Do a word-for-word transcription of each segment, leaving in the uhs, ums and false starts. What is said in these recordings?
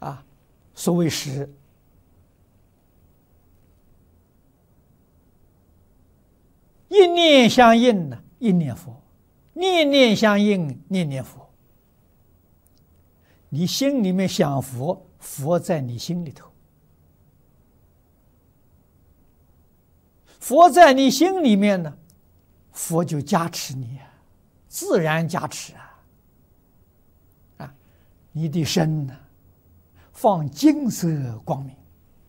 啊，所谓识，一念相应呢，一念佛；念念相应，念念佛。你心里面想佛，佛在你心里头；佛在你心里面呢，佛就加持你啊，自然加持啊。啊，你的身呢，放金色光明。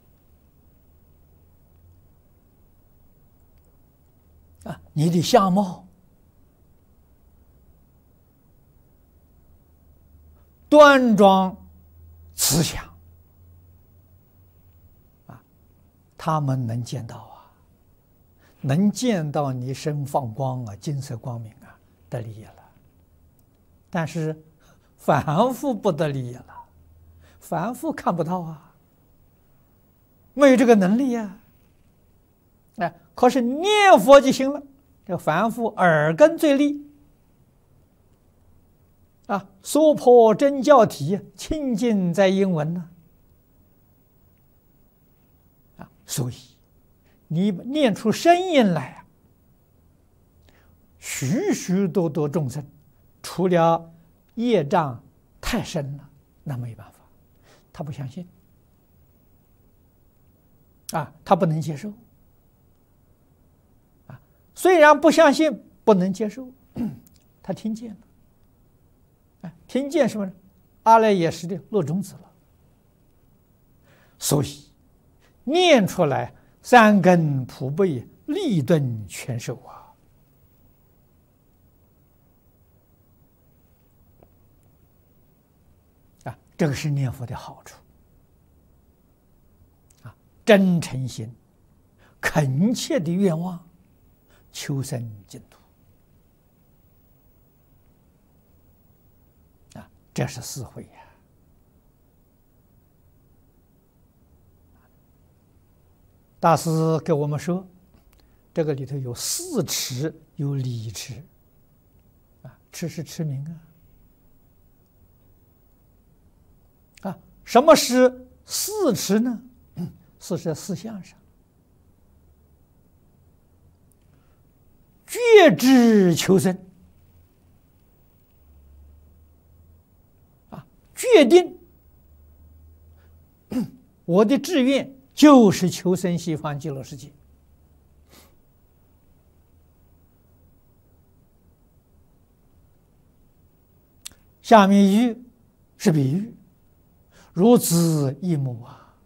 啊，你的相貌端庄慈祥啊，他们能见到啊，能见到你身放光啊，金色光明啊，得利益了。但是凡夫不得利益了，凡夫看不到啊，没有这个能力啊。哎，可是念佛就行了。这凡夫耳根最利啊，娑婆真教体清净在英文呢啊，所以你念出声音来啊，许许多多众生，除了业障太深了，那没办法，他不相信啊，他不能接受。虽然不相信，不能接受，他听见了，哎，听见什么呢？阿赖耶识的落种子了，所以念出来，三根普被，利顿全收啊！啊，这个是念佛的好处啊，真诚心、恳切的愿望。求生净土啊，这是智慧呀！大师给我们说，这个里头有四持，有理持啊，持是持名啊啊，什么是四持呢？是在四相上。决志求生啊，决定我的志愿就是求生西方极乐世界。下面一句是比喻，如子忆母啊，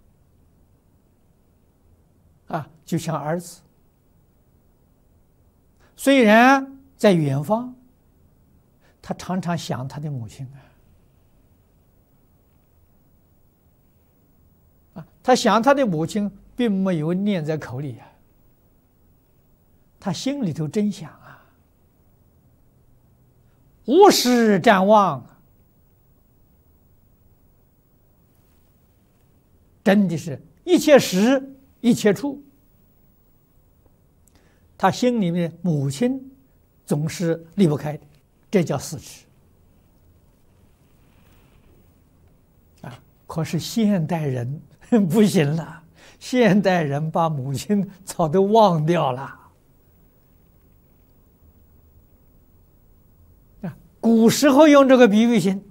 啊，就像儿子。虽然在远方，他常常想他的母亲啊，啊，他想他的母亲，并没有念在口里啊，他心里头真想啊，无时瞻望啊，真的是一切时一切处。他心里面母亲总是离不开的，这叫四持啊。可是现代人不行了，现代人把母亲早都忘掉了啊。古时候用这个比喻心，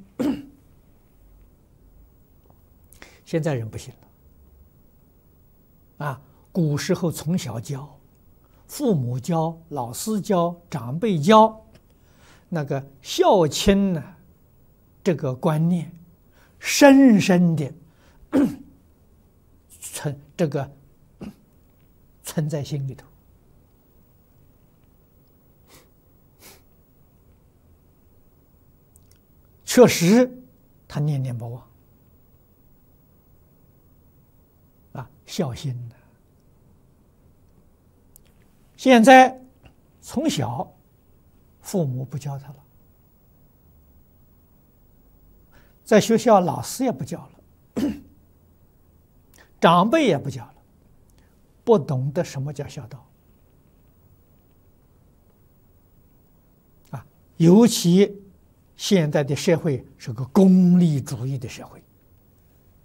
现在人不行了啊。古时候从小教。父母教、老师教、长辈教，那个孝亲呢，这个观念深深的存这个存在心里头。确实，他念念不忘啊，孝心呢。现在从小父母不教他了，在学校老师也不教了，长辈也不教了，不懂得什么叫孝道啊！尤其现在的社会是个功利主义的社会。